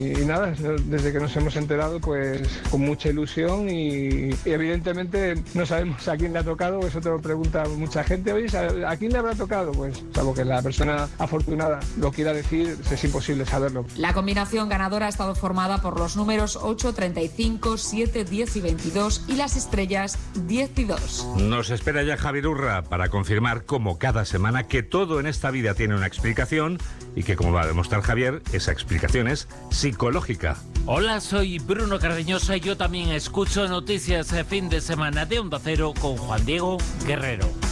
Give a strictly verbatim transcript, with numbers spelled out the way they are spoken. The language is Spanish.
Y nada, desde que nos hemos enterado, pues con mucha ilusión y, y evidentemente no sabemos a quién le ha tocado, eso te lo pregunta mucha gente. Oye, ¿a quién le habrá tocado? Pues salvo que la persona afortunada lo quiera decir, es imposible saberlo. La combinación ganadora ha estado formada por los números ocho, treinta y cinco, siete, diez y veintidós y las estrellas diez y dos. Nos espera ya Javier Urra para confirmar, como cada semana, que todo en esta vida tiene una explicación y que, como va a demostrar Javier, esa explicación es psicológica. Hola, soy Bruno Cardeñosa y yo también escucho noticias de fin de semana de Onda Cero con Juan Diego Guerrero.